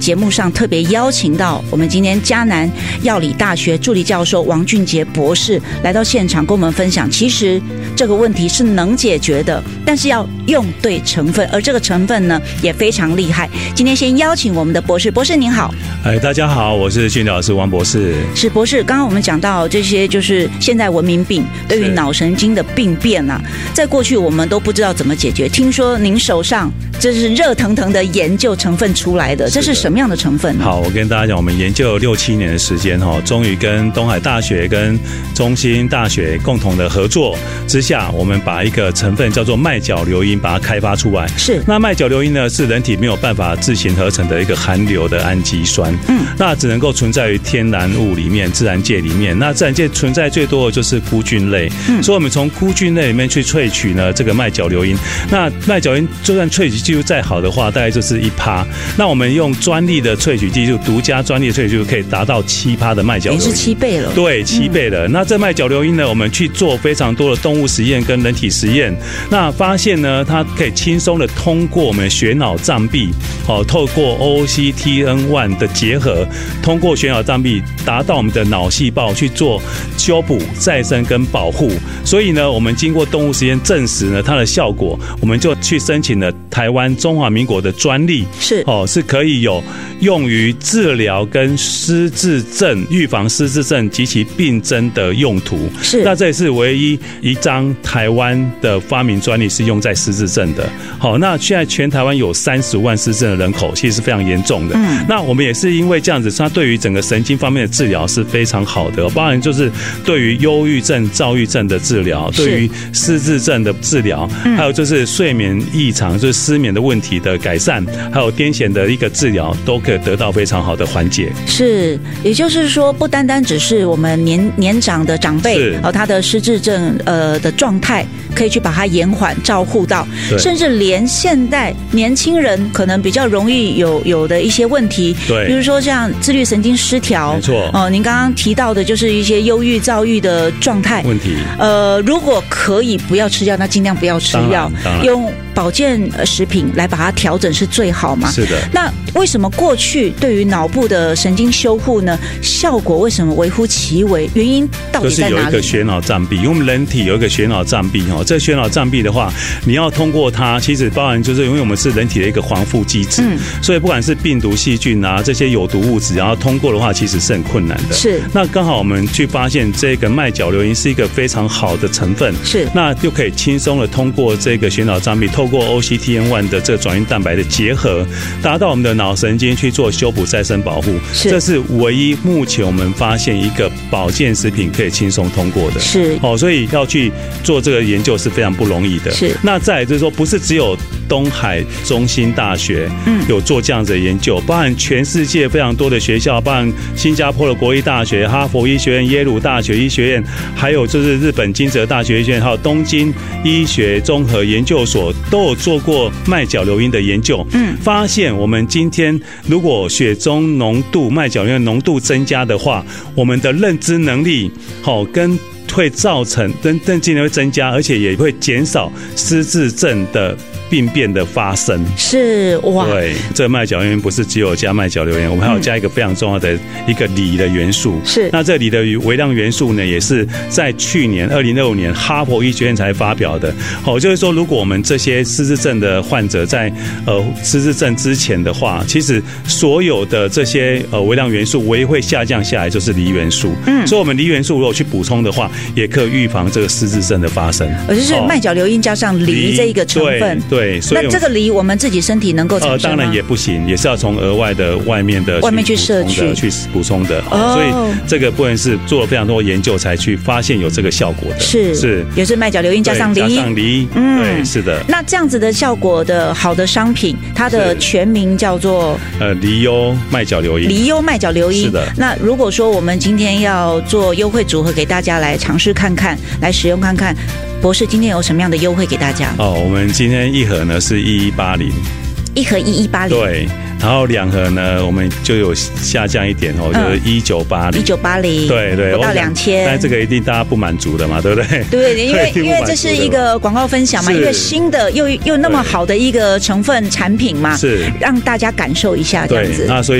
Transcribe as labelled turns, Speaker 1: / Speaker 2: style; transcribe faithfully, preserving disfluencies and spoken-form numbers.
Speaker 1: 节目上特别邀请到我们今天嘉南药理大学助理教授王俊杰博士来到现场跟我们分享，其实这个问题是能解决的，但是要用对成分，而这个成分呢也非常厉害。今天先邀请我们的博士，博士您好。
Speaker 2: 哎，大家好，我是俊老师王博士。
Speaker 1: 是博士，刚刚我们讲到这些就是现在文明病对于脑神经的病变啊，在过去我们都不知道怎么解决。听说您手上这是热腾腾的研究成分出来的，这是什么样的成分呢？
Speaker 2: 好，我跟大家讲，我们研究六七年的时间哈，终于跟东海大学跟中兴大学共同的合作之下，我们把一个成分叫做麦角硫因把它开发出来。
Speaker 1: 是，
Speaker 2: 那麦角硫因呢是人体没有办法自行合成的一个含硫的氨基酸，嗯，那只能够存在于天然物里面、自然界里面。那自然界存在最多的就是菇菌类，嗯，所以我们从菇菌类里面去萃取呢这个麦角硫因。那麦角硫因就算萃取技术再好的话，大概就是一趴。那我们用专利的萃取技术，独家专利的萃取技术，可以达到七趴的麦角硫因，
Speaker 1: 也是七倍了。
Speaker 2: 对，七倍了。嗯、那这麦角硫因呢，我们去做非常多的动物实验跟人体实验，那发现呢，它可以轻松的通过我们血脑障壁，哦，透过 O C T N 一 的结合，通过血脑障壁达到我们的脑细胞去做修补、再生跟保护。所以呢，我们经过动物实验证实呢，它的效果，我们就去申请了台湾中华民国的专利，
Speaker 1: 是
Speaker 2: 哦，是可以有用于治疗跟失智症、预防失智症及其病症的用途。
Speaker 1: 是，
Speaker 2: 那这也是唯一一张台湾的发明专利是用在失智症的。好，那现在全台湾有三十万失智症的人口，其实是非常严重的。嗯，那我们也是因为这样子，它对于整个神经方面的治疗是非常好的，包含就是对于忧郁症、躁郁症的治疗，对于失智症的治疗，还有就是睡眠异常，就是失眠的问题的改善，还有癫痫的一个治疗，都可以得到非常好的缓解。
Speaker 1: 是，也就是说，不单单只是我们年年长的长辈，哦，他的失智症呃的状态可以去把它延缓照护到，甚至连现代年轻人可能比较容易有有的一些问题，对，比如说像自律神经失调，
Speaker 2: 没错，
Speaker 1: 哦，您刚刚提到的就是一些忧郁、躁郁的状态
Speaker 2: 问题。
Speaker 1: 呃，如果可以不要吃药，那尽量不要吃药，用保健食品来把它调整是最好嘛？
Speaker 2: 是的。
Speaker 1: 那为什么过去对于脑部的神经修护呢，效果为什么微乎其微？原因到底在哪里？
Speaker 2: 就是有一个血脑障壁，因为我们人体有一个血脑障壁哦，这个血脑障壁的话，你要通过它，其实包含就是因为我们是人体的一个防护机制，嗯，所以不管是病毒、细菌啊这些有毒物质，然后通过的话，其实是很困难的。
Speaker 1: 是。
Speaker 2: 那刚好我们去发现这个麦角硫因是一个非常好的成分，
Speaker 1: 是。
Speaker 2: 那就可以轻松的通过这个血脑障壁，透过 O C T N 一 的这个转运蛋白的结合，达到我们的脑神经去做修补、再生、保护。是。这是唯一目前我们发现一个保健食品可以轻松通过的。
Speaker 1: 是。
Speaker 2: 哦，所以要去做这个研究是非常不容易的。
Speaker 1: 是。
Speaker 2: 那再来就是说，不是只有东海中兴大学有做这样子的研究，包含全世界非常多的学校，包含新加坡的国立大学、哈佛医学院、耶鲁大学医学院，还有就是日本金泽大学医学院，还有东京医学综合研究所，都有做过麦角硫因的研究。嗯，发现我们今天如果血中浓度麦角硫因浓度增加的话，我们的认知能力好跟会造成认认知能力会增加，而且也会减少失智症的病变的发生。
Speaker 1: 是哇，
Speaker 2: 对，这个麦角硫因不是只有加麦角硫因，我们还有加一个非常重要的一个锂的元素。是，那这锂的微量元素呢，也是在去年二零二五年哈佛医学院才发表的。好，就是说，如果我们这些失智症的患者在呃失智症之前的话，其实所有的这些呃微量元素唯一会下降下来就是锂元素。嗯，所以我们锂元素如果去补充的话，也可以预防这个失智症的发生。
Speaker 1: 而就是麦角硫因加上锂这一个成分。
Speaker 2: 对。对，所以
Speaker 1: 那这个锂我们自己身体能够产生吗？
Speaker 2: 呃，当然也不行，也是要从额外的外面的
Speaker 1: 外面去摄取、
Speaker 2: 去补充的。哦，所以这个部分是做了非常多研究才去发现有这个效果的。是是，
Speaker 1: 也是麦角硫因加上锂，
Speaker 2: 加上锂，嗯，对，是的。
Speaker 1: 那这样子的效果的好的商品，它的全名叫做
Speaker 2: 呃锂优麦角硫因。
Speaker 1: 锂优麦角硫因。
Speaker 2: 是的。
Speaker 1: 那如果说我们今天要做优惠组合给大家来尝试看看，来使用看看。博士今天有什么样的优惠给大家？
Speaker 2: 哦，我们今天一盒呢是一一八零，
Speaker 1: 一盒一一八零，
Speaker 2: 对，然后两盒呢我们就有下降一点哦，就是一九八零，
Speaker 1: 一九八零，
Speaker 2: 对对，
Speaker 1: 不到两千，
Speaker 2: 但这个一定大家不满足的嘛，对不对？
Speaker 1: 对，因为因为这是一个广告分享嘛，因为新的又又那么好的一个成分产品嘛，是让大家感受一下这样子。
Speaker 2: 那所以。